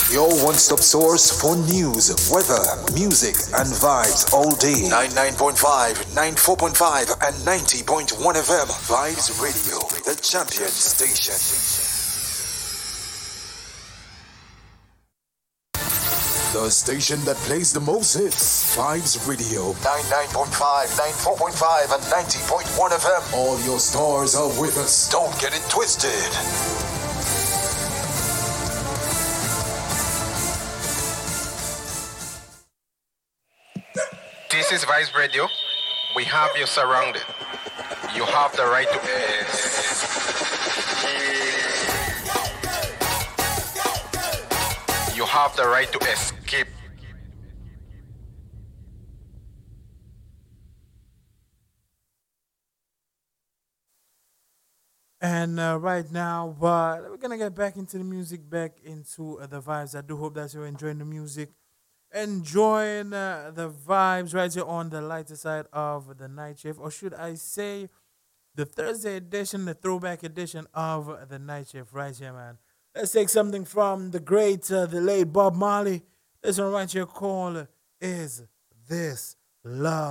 Your one-stop source for news, weather, music, and vibes all day. 99.5, 94.5, and 90.1 FM. Vibes Radio, the champion station. The station that plays the most hits. Vibes Radio. 99.5, 94.5, and 90.1 FM. All your stars are with us. Don't get it twisted. This is Vice Radio. We have you surrounded. You have the right to. You have the right to escape. And right now, we're gonna get back into the music, back into the vibes. I do hope that you're enjoying the music, enjoying the vibes right here on the lighter side of the night shift, or should I say, the Thursday edition, the throwback edition of the night shift, right here, man. Let's take something from the great, the late Bob Marley. This one right here called "Is This Love?"